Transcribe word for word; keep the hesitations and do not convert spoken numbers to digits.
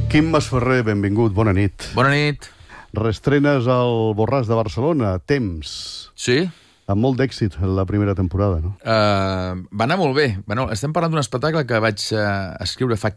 Quim Masferrer, benvingut, bona nit. Bona nit. Reestrenes al Borràs de Barcelona, Temps. Sí? Amb molt d'èxit la primera temporada, no? Uh, va anar molt bé. Bueno, estem parlant d'un espectacle que vaig uh, escriure fa